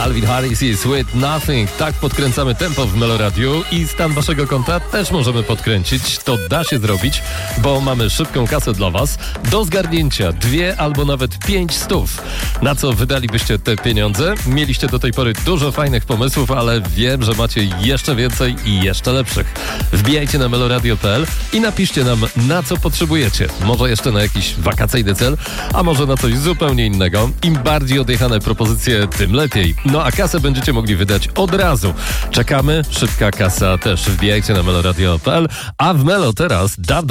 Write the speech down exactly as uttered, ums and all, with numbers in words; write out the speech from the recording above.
Calvin Harris is with nothing. Tak podkręcamy tempo w Meloradiu i stan waszego konta też możemy podkręcić. To da się zrobić, bo mamy szybką kasę dla was. Do zgarnięcia dwie albo nawet pięć stów. Na co wydalibyście te pieniądze? Mieliście do tej pory dużo fajnych pomysłów, ale wiem, że macie jeszcze więcej i jeszcze lepszych. Wbijajcie na meloradio kropka p l i napiszcie nam, na co potrzebujecie. Może jeszcze na jakiś wakacyjny cel, a może na coś zupełnie innego. Im bardziej odjechane propozycje, tym lepiej. No a kasę będziecie mogli wydać od razu. Czekamy, szybka kasa też. Wbijajcie na meloradio kropka p l, a w Melo teraz dawno